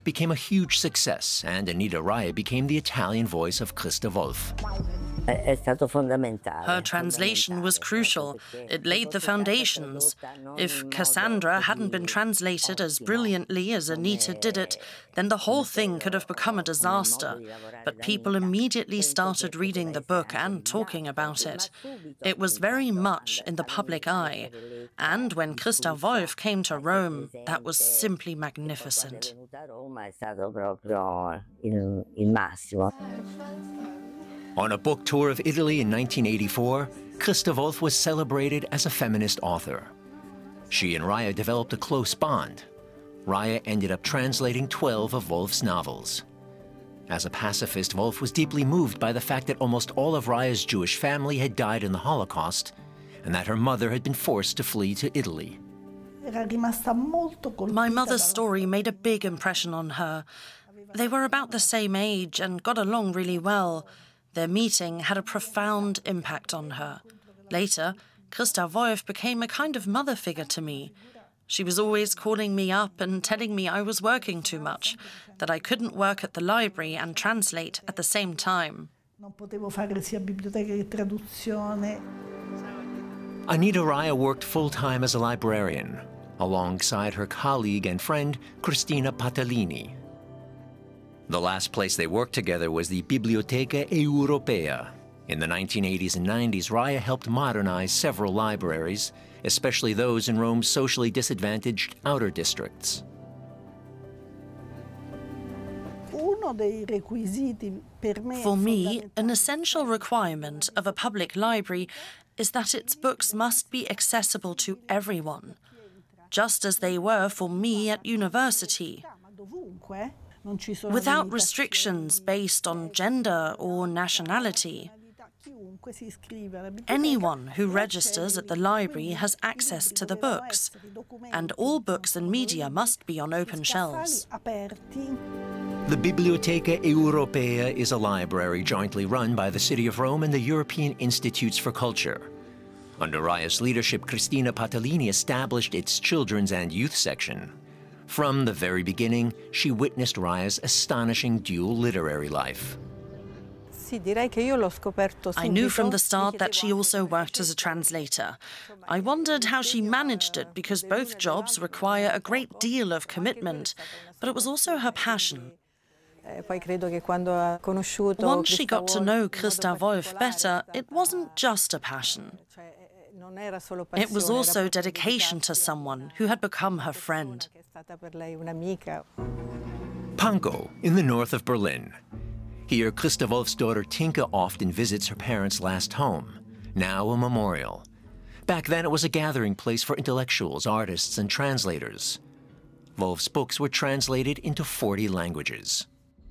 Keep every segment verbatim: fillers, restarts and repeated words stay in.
became a huge success, and Anita Raya became the Italian voice of Christa Wolf. Her translation was crucial. It laid the foundations. If Cassandra hadn't been translated as brilliantly as Anita did it, then the whole thing could have become a disaster. But people immediately started reading the book and talking about it. It was very much in the public eye. And when Christa Wolf came to Rome, that was simply magnificent. On a book tour of Italy in nineteen eighty-four, Christa Wolf was celebrated as a feminist author. She and Raya developed a close bond. Raya ended up translating twelve of Wolf's novels. As a pacifist, Wolf was deeply moved by the fact that almost all of Raya's Jewish family had died in the Holocaust, and that her mother had been forced to flee to Italy. My mother's story made a big impression on her. They were about the same age and got along really well. Their meeting had a profound impact on her. Later, Christa Wolf became a kind of mother figure to me. She was always calling me up and telling me I was working too much, that I couldn't work at the library and translate at the same time. Anita Raya worked full-time as a librarian, alongside her colleague and friend, Cristina Patalini. The last place they worked together was the Biblioteca Europea. In the nineteen eighties and nineties, Raya helped modernize several libraries, especially those in Rome's socially disadvantaged outer districts. For me, an essential requirement of a public library is that its books must be accessible to everyone, just as they were for me at university, without restrictions based on gender or nationality. Anyone who registers at the library has access to the books, and all books and media must be on open shelves. The Biblioteca Europea is a library jointly run by the City of Rome and the European Institutes for Culture. Under Raya's leadership, Cristina Patalini established its children's and youth section. From the very beginning, she witnessed Raya's astonishing dual literary life. I knew from the start that she also worked as a translator. I wondered how she managed it because both jobs require a great deal of commitment, but it was also her passion. Once she got to know Christa Wolf better, it wasn't just a passion. It was also dedication to someone who had become her friend. Pankow, in the north of Berlin. Here, Christa Wolf's daughter Tinka often visits her parents' last home, now a memorial. Back then, it was a gathering place for intellectuals, artists, and translators. Wolf's books were translated into forty languages.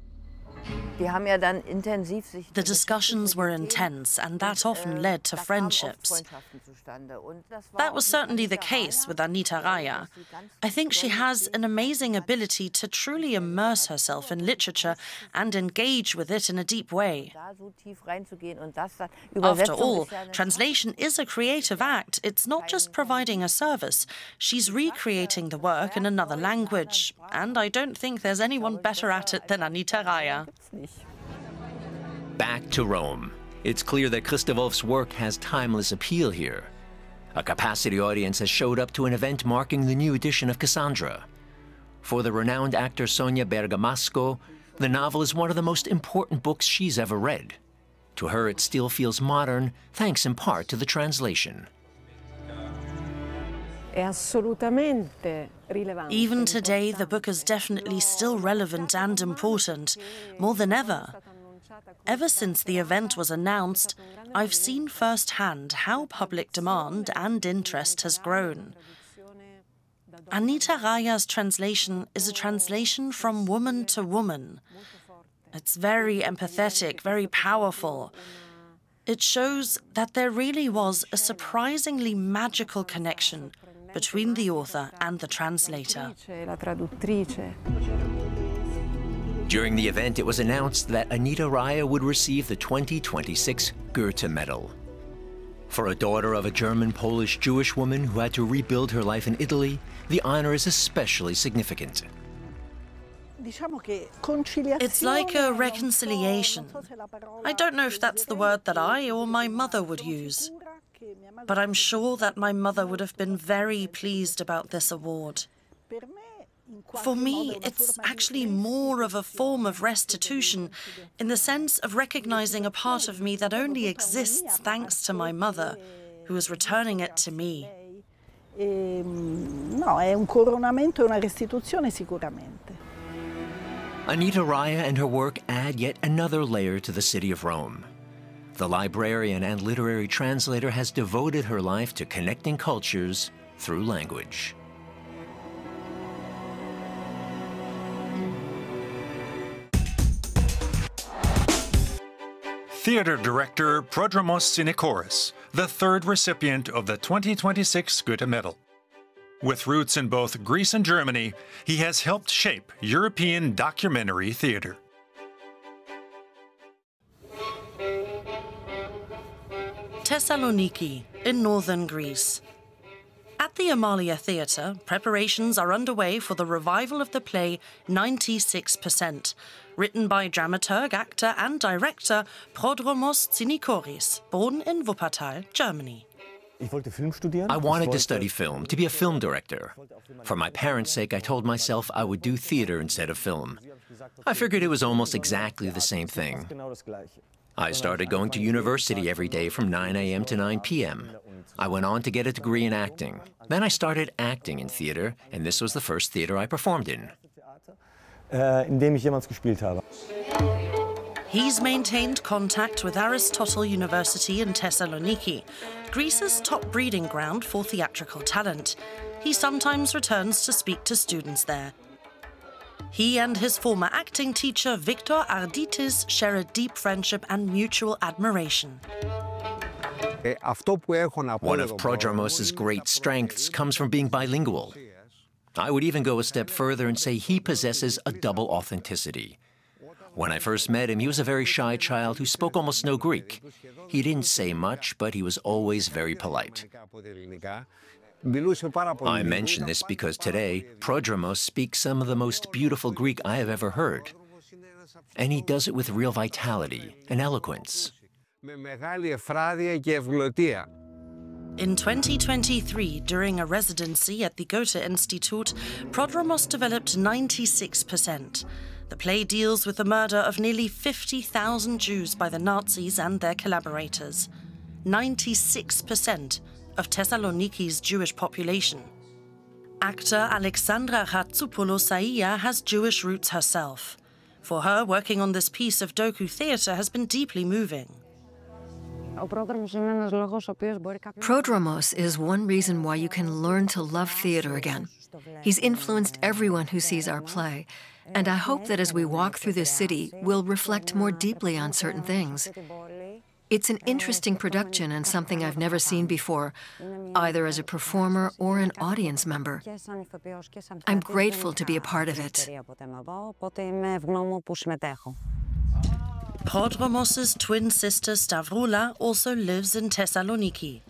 The discussions were intense, and that often led to friendships. That was certainly the case with Anita Raya. I think she has an amazing ability to truly immerse herself in literature and engage with it in a deep way. After all, translation is a creative act. It's not just providing a service. She's recreating the work in another language, and I don't think there's anyone better at it than Anita Raya. Back to Rome. It's clear that Christa Wolf's work has timeless appeal here. A capacity audience has showed up to an event marking the new edition of Cassandra. For the renowned actor Sonia Bergamasco, the novel is one of the most important books she's ever read. To her, it still feels modern, thanks in part to the translation. Even today, the book is definitely still relevant and important, more than ever. Ever since the event was announced, I've seen firsthand how public demand and interest has grown. Anita Raya's translation is a translation from woman to woman. It's very empathetic, very powerful. It shows that there really was a surprisingly magical connection between the author and the translator. During the event, it was announced that Anita Raya would receive the twenty twenty-six Goethe Medal. For a daughter of a German-Polish Jewish woman who had to rebuild her life in Italy, the honor is especially significant. It's like a reconciliation. I don't know if that's the word that I or my mother would use, but I'm sure that my mother would have been very pleased about this award. For me, it's actually more of a form of restitution in the sense of recognizing a part of me that only exists thanks to my mother, who is returning it to me. No, è un coronamento e una restituzione sicuramente. Anita Raya and her work add yet another layer to the city of Rome. The librarian and literary translator has devoted her life to connecting cultures through language. Theater director Prodromos Sinikoris, the third recipient of the twenty twenty-six Goethe Medal. With roots in both Greece and Germany, he has helped shape European documentary theater. Thessaloniki, in northern Greece. At the Amalia Theatre, preparations are underway for the revival of the play ninety-six percent, written by dramaturg, actor and director Prodromos Sinikoris, born in Wuppertal, Germany. I wanted to study film, to be a film director. For my parents' sake, I told myself I would do theater instead of film. I figured it was almost exactly the same thing. I started going to university every day from nine A M to nine P M I went on to get a degree in acting. Then I started acting in theater, and this was the first theater I performed in. He's maintained contact with Aristotle University in Thessaloniki, Greece's top breeding ground for theatrical talent. He sometimes returns to speak to students there. He and his former acting teacher, Victor Arditis, share a deep friendship and mutual admiration. One of Prodromos' great strengths comes from being bilingual. I would even go a step further and say he possesses a double authenticity. When I first met him, he was a very shy child who spoke almost no Greek. He didn't say much, but he was always very polite. I mention this because today, Prodromos speaks some of the most beautiful Greek I have ever heard. And he does it with real vitality and eloquence. In twenty twenty-three, during a residency at the Goethe Institute, Prodromos developed ninety-six percent. The play deals with the murder of nearly fifty thousand Jews by the Nazis and their collaborators. ninety-six percent of Thessaloniki's Jewish population. Actor Alexandra Ratsoupoulou-Saïa has Jewish roots herself. For her, working on this piece of docu theatre has been deeply moving. Prodromos is one reason why you can learn to love theater again. He's influenced everyone who sees our play, and I hope that as we walk through this city, we'll reflect more deeply on certain things. It's an interesting production and something I've never seen before, either as a performer or an audience member. I'm grateful to be a part of it. Prodromos' twin sister Stavroula also lives in Thessaloniki.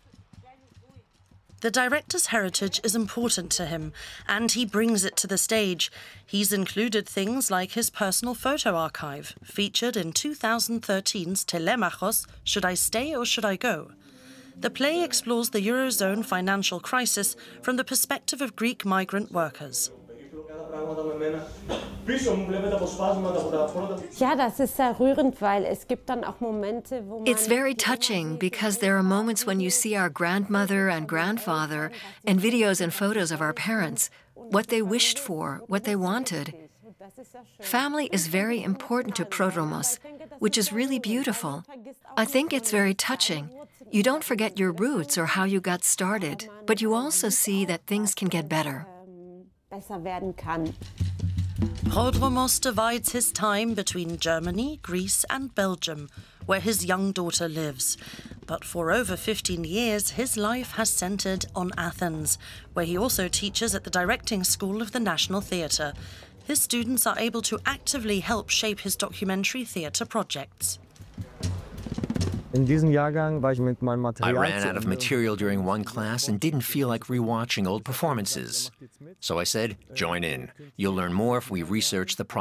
The director's heritage is important to him, and he brings it to the stage. He's included things like his personal photo archive, featured in two thousand thirteen's Telemachos, Should I Stay or Should I Go? The play explores the Eurozone financial crisis from the perspective of Greek migrant workers. It's very touching because there are moments when you see our grandmother and grandfather and videos and photos of our parents, what they wished for, what they wanted. Family is very important to Prodromos, which is really beautiful. I think it's very touching. You don't forget your roots or how you got started, but you also see that things can get better. Prodromos divides his time between Germany, Greece and Belgium, where his young daughter lives. But for over fifteen years, his life has centred on Athens, where he also teaches at the directing school of the National Theatre. His students are able to actively help shape his documentary theatre projects. I ran out of material during one class and didn't feel like rewatching old performances. So I said, join in. You'll learn more if we research the